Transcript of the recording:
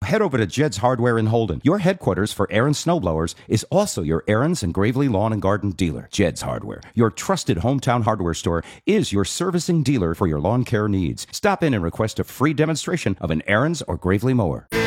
head over to Jed's Hardware in Holden. Your headquarters for Aaron's snowblowers is also your Aaron's and Gravely Lawn and Garden dealer. Jed's Hardware, your trusted hometown hardware store, is your servicing dealer for your lawn care needs. Stop in and request a free demonstration of an Aaron's or Gravely mower.